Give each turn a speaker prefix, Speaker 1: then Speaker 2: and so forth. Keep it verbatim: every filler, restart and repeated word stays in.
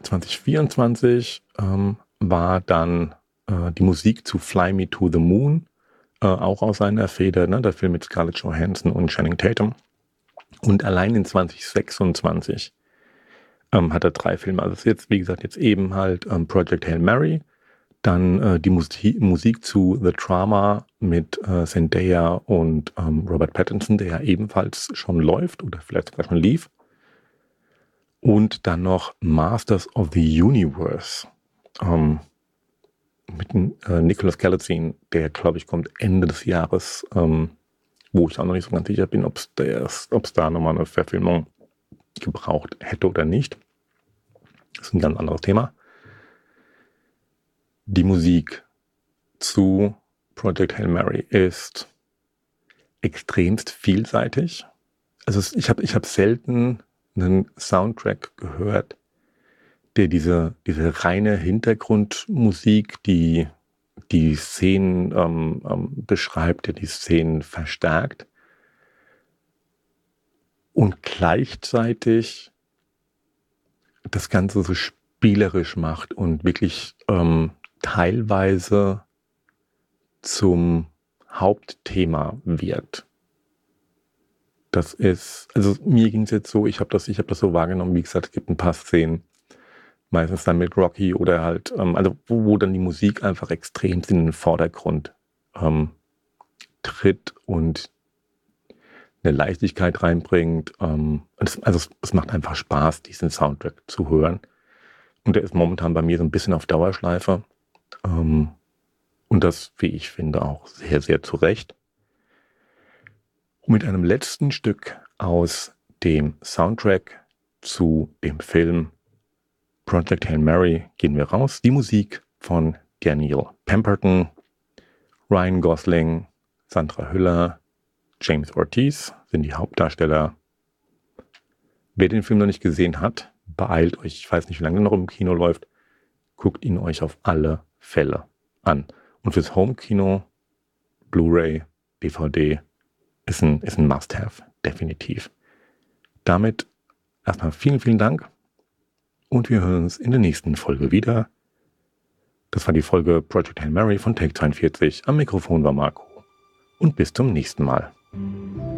Speaker 1: zwanzig vierundzwanzig ähm, war dann äh, die Musik zu Fly Me to the Moon, äh, auch aus seiner Feder, ne? Der Film mit Scarlett Johansson und Channing Tatum. Und allein in zwanzig sechsundzwanzig ähm, hat er drei Filme. Also das ist jetzt, wie gesagt, jetzt eben halt ähm, Project Hail Mary, dann äh, die Musik, Musik zu The Drama mit äh, Zendaya und ähm, Robert Pattinson, der ja ebenfalls schon läuft oder vielleicht sogar schon lief. Und dann noch Masters of the Universe ähm, mit äh, Nicholas Galitzine, der, glaube ich, kommt Ende des Jahres, ähm, wo ich auch noch nicht so ganz sicher bin, ob es da nochmal eine Verfilmung gebraucht hätte oder nicht. Das ist ein ganz anderes Thema. Die Musik zu Project Hail Mary ist extremst vielseitig. Also ich habe ich hab selten einen Soundtrack gehört, der diese, diese reine Hintergrundmusik, die die Szenen ähm, ähm, beschreibt, der die Szenen verstärkt und gleichzeitig das Ganze so spielerisch macht und wirklich ähm, teilweise zum Hauptthema wird. Das ist, also mir ging es jetzt so, ich habe das, ich habe das so wahrgenommen, wie gesagt, es gibt ein paar Szenen, meistens dann mit Rocky oder halt, ähm, also wo, wo dann die Musik einfach extrem in den Vordergrund ähm, tritt und eine Leichtigkeit reinbringt. Ähm, es, also es, es macht einfach Spaß, diesen Soundtrack zu hören. Und der ist momentan bei mir so ein bisschen auf Dauerschleife. Ähm, und das, wie ich finde, auch sehr, sehr zu Recht. Und mit einem letzten Stück aus dem Soundtrack zu dem Film Project Hail Mary gehen wir raus. Die Musik von Daniel Pemberton, Ryan Gosling, Sandra Hüller, James Ortiz sind die Hauptdarsteller. Wer den Film noch nicht gesehen hat, beeilt euch. Ich weiß nicht, wie lange er noch im Kino läuft. Guckt ihn euch auf alle Fälle an. Und fürs Home-Kino, Blu-ray, D V D ist ein, ist ein Must-Have, definitiv. Damit erstmal vielen, vielen Dank. Und wir hören uns in der nächsten Folge wieder. Das war die Folge Project Hail Mary von Take zweiundvierzig. Am Mikrofon war Marco. Und bis zum nächsten Mal.